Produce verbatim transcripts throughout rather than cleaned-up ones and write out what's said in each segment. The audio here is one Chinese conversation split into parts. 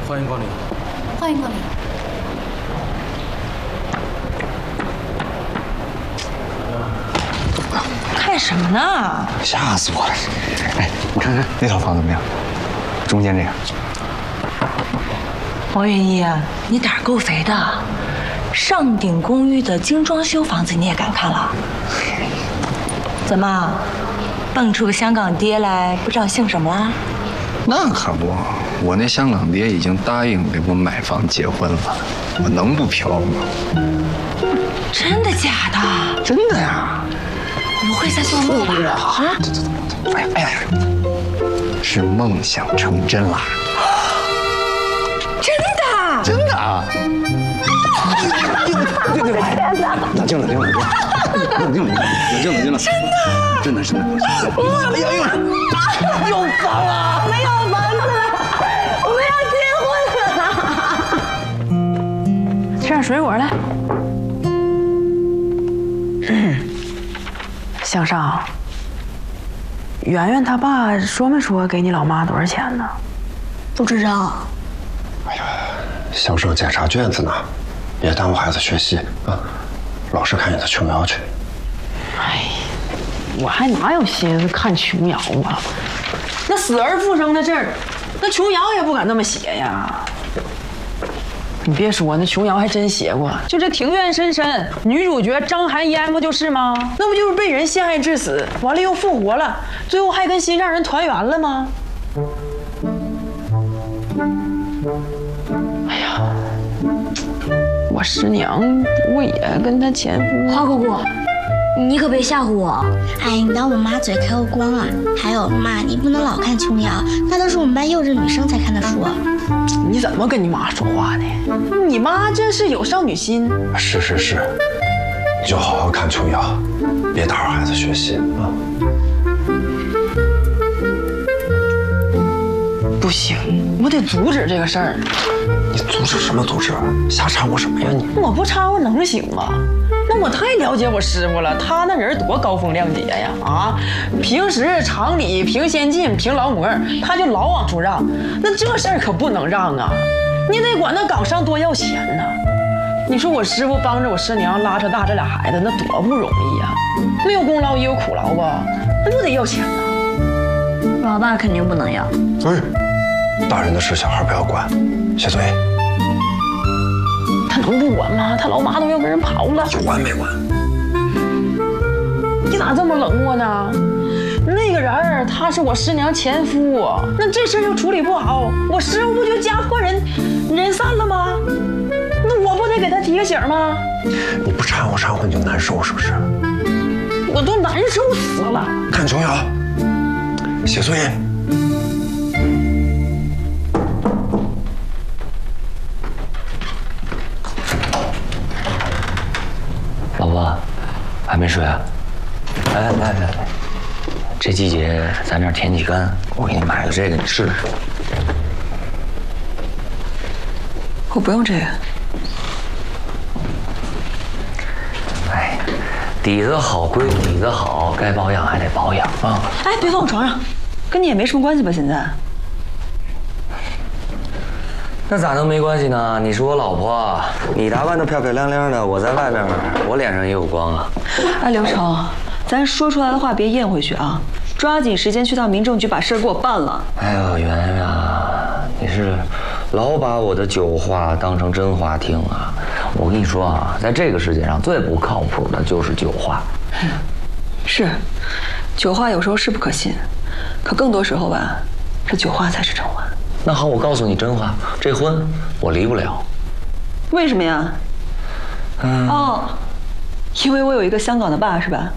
欢迎光临。 欢迎光临。 干什么呢？ 吓死我了！哎，你看看那套房怎么样？中间这个。 王云一，你胆儿够肥的，上鼎公寓的精装修房子你也敢看了？怎么，蹦出个香港爹来，不知道姓什么了？ 那可不，我那香港爹已经答应给我买房结婚了，我能不嫖吗？ 真的假的？ 真的呀！ 不会在做梦吧？啊！ 这这这，哎呀哎呀，是梦想成真了。 真的？ 真的啊！对对对，冷静冷静冷静，冷静冷静冷静冷静了。真的，真的真的。哎呀哎呀，有房了！ 没有房子了，我们要结婚了。 吃点水果来。向少，圆圆他爸说没说给你老妈多少钱呢？ 不知道。 哎呀，向少检查卷子呢，别耽误孩子学习啊！老师看你的琼瑶去。 哎，我还哪有心思看琼瑶啊？那死而复生的字儿，那琼瑶也不敢那么写呀。你别说，那琼瑶还真写过，就这庭院深深，女主角张含烟不就是吗？那不就是被人陷害致死，完了又复活了，最后还跟心上人团圆了吗？哎呀，我师娘不也跟她前夫？ 花姑姑，你可别吓唬我。 哎，你当我妈嘴开光啊？还有妈，你不能老看琼瑶，那都是我们班幼稚女生才看的书。 你怎么跟你妈说话呢？你妈这是有少女心。 是是是，你就好好看琼瑶，别打扰孩子学习啊。 不行，我得阻止这个事儿。 你阻止什么阻止？瞎掺和什么呀你？ 我不掺和能行吗？那我太了解我师傅了，他那人多高风亮节呀！啊，平时常理凭先进凭劳模，他就老往出让，那这事儿可不能让啊！你得管那岗上多要钱呢。你说我师傅帮着我师娘拉扯大这俩孩子，那多不容易呀！没有功劳也有苦劳吧？那不得要钱呢？ 老大肯定不能要。 哎，大人的事小孩不要管，写作业。 他能不管吗？他老妈都要跟人跑了， 有管没管？ 你咋这么冷漠呢？那个人儿他是我师娘前夫，那这事儿要处理不好，我师傅不就家破人人散了吗？那我不得给他提个醒吗？ 你不掺和掺和你就难受是不是？ 我都难受死了。 看琼瑶，写作业。 老婆，还没睡啊？来来来来来，这季节咱这儿天气干，我给你买了这个，你试试。 我不用这个。 哎，底子好归底子好，该保养还得保养啊。 哎，别放我床上，跟你也没什么关系吧？现在。 那咋能没关系呢？你是我老婆，你打扮得漂漂亮亮的，我在外面，我脸上也有光啊。 哎，刘成，咱说出来的话别咽回去啊，抓紧时间去趟民政局把事儿给我办了。 哎呦，圆圆啊，你是老把我的酒话当成真话听啊！我跟你说啊，在这个世界上最不靠谱的就是酒话。 是，酒话有时候是不可信，可更多时候吧，这酒话才是真话。 那好，我告诉你真话，这婚我离不了。 为什么呀？ 嗯。 哦，因为我有一个香港的爸，是吧？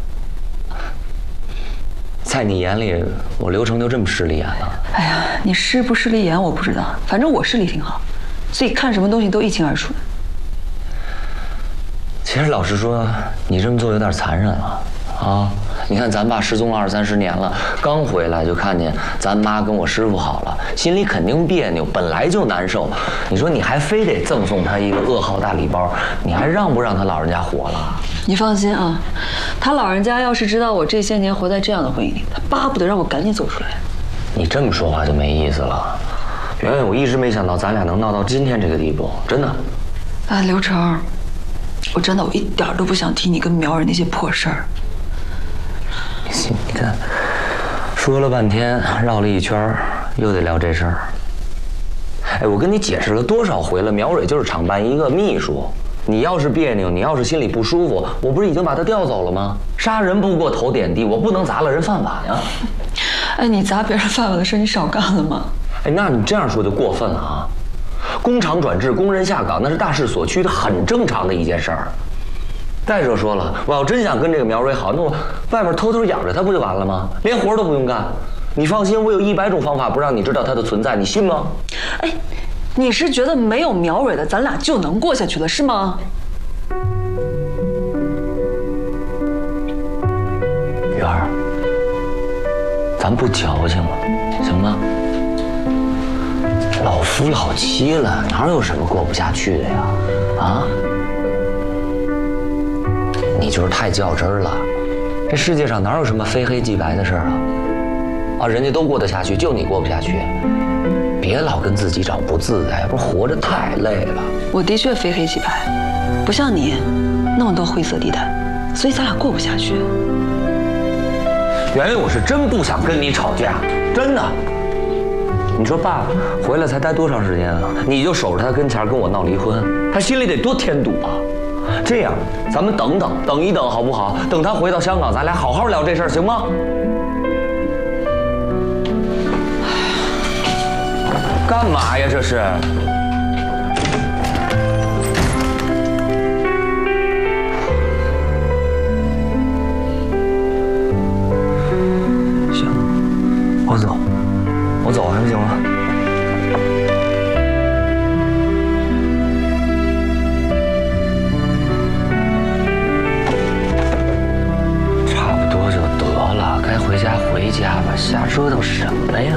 在你眼里，我刘成就这么势利眼了？ 哎呀，你势不势利眼我不知道，反正我视力挺好，所以看什么东西都一清二楚。 其实老实说，你这么做有点残忍了啊！你看咱爸失踪了二三十年了，刚回来就看见咱妈跟我师傅好了，心里肯定别扭，本来就难受。你说你还非得赠送他一个噩耗大礼包，你还让不让他老人家活了？ 你放心啊，他老人家要是知道我这些年活在这样的婚姻里，他巴不得让我赶紧走出来。 你这么说话就没意思了。 圆圆，我一直没想到咱俩能闹到今天这个地步，真的。 哎，刘成，我真的我一点都不想提你跟苗蕊那些破事儿。 你看，说了半天，绕了一圈，又得聊这事儿。哎，我跟你解释了多少回了，苗蕊就是厂办一个秘书。你要是别扭，你要是心里不舒服，我不是已经把她调走了吗？杀人不过头点地，我不能砸了人饭碗呀。 哎，你砸别人饭碗的事你少干了吗？ 哎，那你这样说就过分了啊！工厂转制，工人下岗，那是大势所趋的，很正常的一件事儿。再者说了，我要真想跟这个苗蕊好，那我外面偷偷养着她不就完了吗？连活都不用干。你放心，我有一百种方法不让你知道她的存在，你信吗？ 哎，你是觉得没有苗蕊的，咱俩就能过下去了，是吗？ 月儿，咱不矫情了，行吗？老夫老妻了，哪有什么过不下去的呀？啊？你就是太较真儿了。这世界上哪有什么非黑即白的事儿啊？啊，人家都过得下去，就你过不下去。别老跟自己找不自在，不是活着太累了。 我的确非黑即白，不像你那么多灰色地带，所以咱俩过不下去。 圆圆，我是真不想跟你吵架，真的。你说爸回来才待多长时间啊？你就守着他跟前跟我闹离婚，他心里得多添堵啊！这样，咱们等等，等一等好不好？等他回到香港，咱俩好好聊这事儿，行吗？干嘛呀？这是？行，我走，我走还不行吗？差不多就得了，该回家回家吧，瞎折腾什么呀？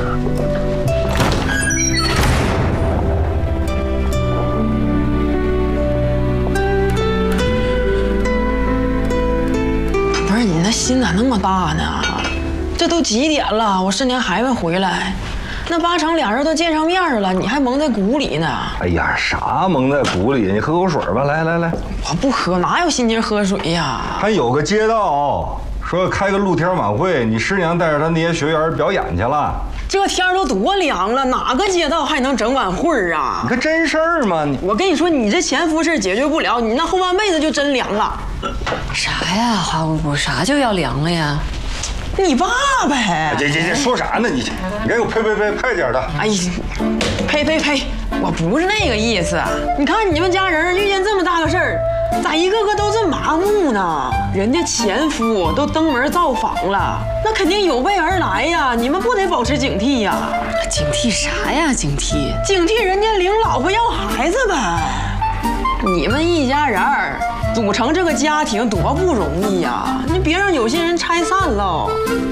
你那心咋那么大呢？这都几点了，我师娘还没回来，那八成俩人都见上面了，你还蒙在鼓里呢。 哎呀，啥蒙在鼓里？你喝口水吧，来来来。 我不喝，哪有心情喝水呀？ 还有个街道说开个露天晚会，你师娘带着她那些学员表演去了。 这天都多凉了，哪个街道还能整晚会啊？ 你看真事儿吗？你我跟你说，你这前夫事解决不了，你那后半辈子就真凉了。 啥呀，花姑姑，啥就要凉了呀？ 你爸呗。 这这这说啥呢？你你给我呸呸呸，快点的！ 哎呀，呸呸呸，我不是那个意思。你看你们家人遇见这么大个事儿，咋一个个都这么麻木呢？人家前夫都登门造访了，那肯定有备而来呀！你们不得保持警惕呀？ 警惕啥呀？警惕？ 警惕人家领老婆要孩子呗。你们一家人儿组成这个家庭多不容易呀！你别让有些人拆散喽。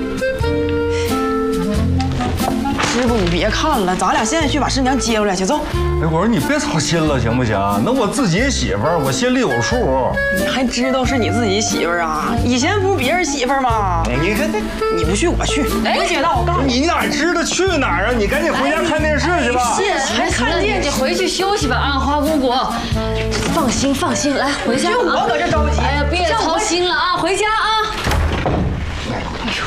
师傅，你别看了，咱俩现在去把师娘接回来去，走。 哎，我说你别操心了，行不行？那我自己媳妇儿，我心里有数。 你还知道是你自己媳妇儿啊？以前不是别人媳妇儿吗？ 你看， 你不去我去。哎，街道，我告诉你， 你哪知道去哪儿啊？你赶紧回家看电视去吧。 是，还看电视，你回去休息吧啊，花姑姑。放心，放心，来回家。 就我搁这着急。 哎呀，别操心了啊，回家啊。 哎呦，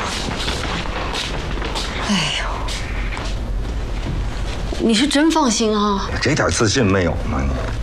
哎呦，你是真放心啊？ 这点自信没有吗？